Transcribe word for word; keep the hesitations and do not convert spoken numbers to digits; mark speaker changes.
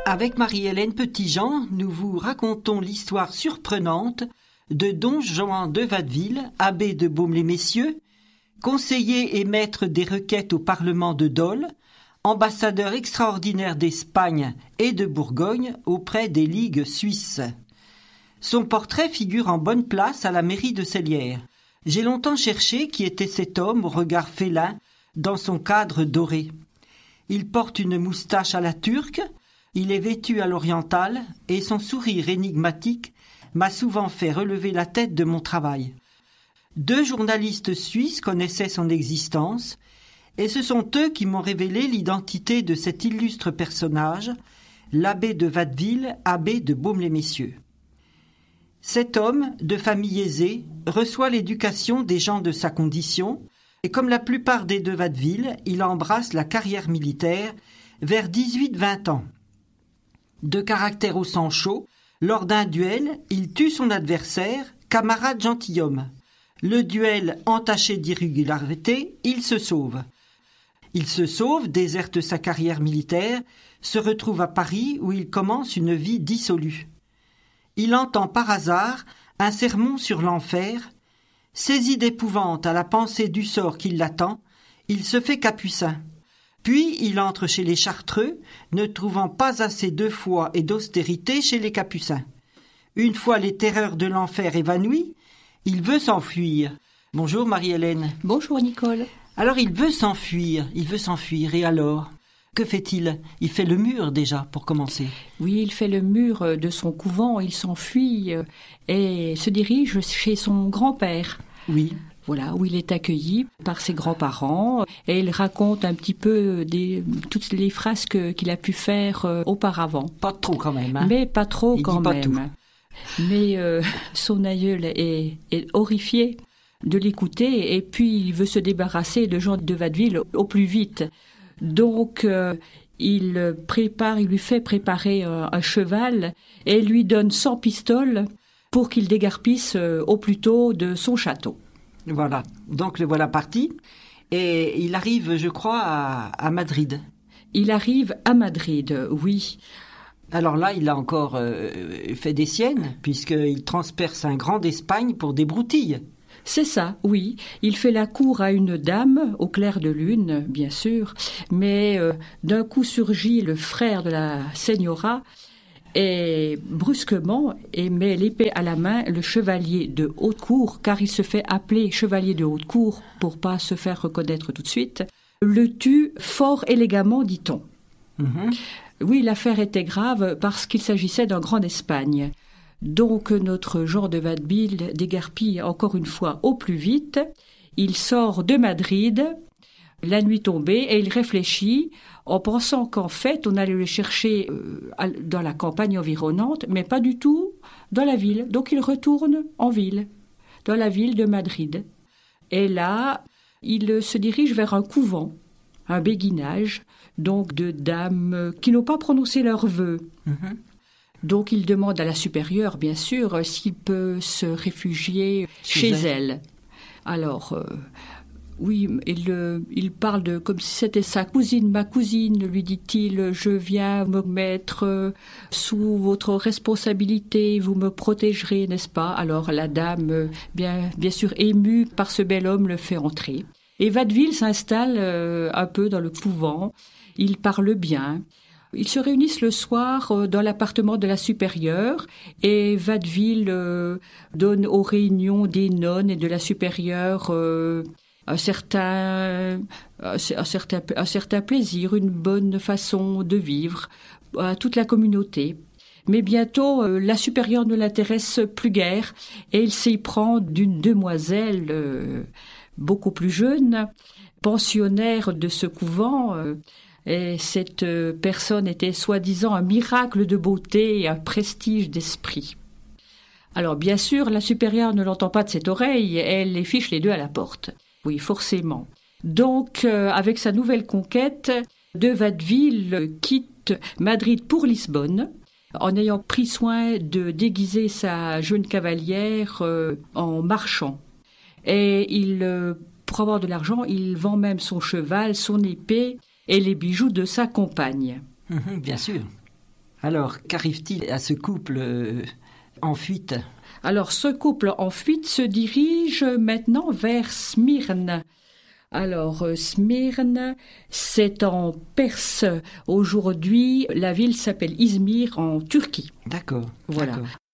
Speaker 1: Avec Marie-Hélène Petitjean, nous vous racontons l'histoire surprenante de Don Juan de Watteville, abbé de Baume-les-Messieurs, conseiller et maître des requêtes au Parlement de Dole, ambassadeur extraordinaire d'Espagne et de Bourgogne auprès des ligues suisses. Son portrait figure en bonne place à la mairie de Cellières. J'ai longtemps cherché qui était cet homme au regard félin dans son cadre doré. Il porte une moustache à la turque, il est vêtu à l'orientale et son sourire énigmatique m'a souvent fait relever la tête de mon travail. Deux journalistes suisses connaissaient son existence et ce sont eux qui m'ont révélé l'identité de cet illustre personnage, l'abbé de Watteville, abbé de Baume-les-Messieurs. Cet homme, de famille aisée, reçoit l'éducation des gens de sa condition et comme la plupart des de Watteville, il embrasse la carrière militaire vers dix-huit vingt ans. De caractère au sang chaud, lors d'un duel, il tue son adversaire, camarade gentilhomme. Le duel entaché d'irrégularité, il se sauve. Il se sauve, déserte sa carrière militaire, se retrouve à Paris où il commence une vie dissolue. Il entend par hasard un sermon sur l'enfer. Saisi d'épouvante à la pensée du sort qui l'attend, il se fait capucin. Puis il entre chez les Chartreux, ne trouvant pas assez de foi et d'austérité chez les Capucins. Une fois les terreurs de l'enfer évanouies, il veut s'enfuir. Bonjour Marie-Hélène.
Speaker 2: Bonjour Nicole.
Speaker 1: Alors il veut s'enfuir, il veut s'enfuir, et alors ? Que fait-il ? Il fait le mur déjà, pour commencer.
Speaker 2: Oui, il fait le mur de son couvent, il s'enfuit et se dirige chez son grand-père.
Speaker 1: Oui.
Speaker 2: Voilà, où il est accueilli par ses grands-parents et il raconte un petit peu des, toutes les frasques qu'il a pu faire euh, auparavant.
Speaker 1: Pas trop quand même. Hein.
Speaker 2: Mais pas trop
Speaker 1: il
Speaker 2: quand
Speaker 1: dit pas
Speaker 2: même.
Speaker 1: Tout.
Speaker 2: Mais euh, son aïeul est, est horrifié de l'écouter et puis il veut se débarrasser de Jean de Watteville au plus vite. Donc euh, il prépare, il lui fait préparer euh, un cheval et lui donne cent pistoles pour qu'il dégarpisse euh, au plus tôt de son château.
Speaker 1: Voilà, donc le voilà parti et il arrive, je crois, à, à Madrid.
Speaker 2: Il arrive à Madrid, oui.
Speaker 1: Alors là, il a encore euh, fait des siennes, puisqu'il transperce un grand d'Espagne pour des broutilles.
Speaker 2: C'est ça, oui. Il fait la cour à une dame, au clair de lune, bien sûr, mais euh, d'un coup surgit le frère de la señora et brusquement et met l'épée à la main le chevalier de haute cour, car il se fait appeler chevalier de haute cour pour pas se faire reconnaître tout de suite, le tue fort élégamment, dit-on. Mm-hmm. Oui, l'affaire était grave parce qu'il s'agissait d'un grand d'Espagne. Donc notre Jean de Watteville dégarpille encore une fois au plus vite. Il sort de Madrid, la nuit tombée, et il réfléchit en pensant qu'en fait, on allait le chercher euh, dans la campagne environnante, mais pas du tout dans la ville. Donc il retourne en ville, dans la ville de Madrid. Et là, il se dirige vers un couvent, un béguinage, donc de dames qui n'ont pas prononcé leurs vœux. Mm-hmm. Donc il demande à la supérieure, bien sûr, s'il peut se réfugier chez, chez elle. elle. Alors... Euh, Oui, il, il parle de comme si c'était sa cousine, ma cousine, lui dit-il, je viens me mettre sous votre responsabilité, vous me protégerez, n'est-ce pas ? Alors la dame, bien, bien sûr émue par ce bel homme, le fait entrer. Et Watteville s'installe euh, un peu dans le couvent, il parle bien. Ils se réunissent le soir euh, dans l'appartement de la supérieure et Watteville euh, donne aux réunions des nonnes et de la supérieure... Euh, Un certain, un, certain, un certain plaisir, une bonne façon de vivre à toute la communauté. Mais bientôt, euh, la supérieure ne l'intéresse plus guère et il s'y prend d'une demoiselle euh, beaucoup plus jeune, pensionnaire de ce couvent. Euh, et cette euh, personne était soi-disant un miracle de beauté et un prestige d'esprit. Alors bien sûr, la supérieure ne l'entend pas de cette oreille, elle les fiche les deux à la porte. Oui, forcément. Donc, euh, avec sa nouvelle conquête, de Watteville quitte Madrid pour Lisbonne, en ayant pris soin de déguiser sa jeune cavalière euh, en marchand. Et il, euh, pour avoir de l'argent, il vend même son cheval, son épée et les bijoux de sa compagne.
Speaker 1: Mmh, bien sûr. Alors, qu'arrive-t-il à ce couple euh, en fuite ?
Speaker 2: Alors, ce couple en fuite se dirige maintenant vers Smyrne. Alors, euh, Smyrne, c'est en Perse. Aujourd'hui, la ville s'appelle Izmir en Turquie.
Speaker 1: D'accord.
Speaker 2: Voilà.
Speaker 1: D'accord.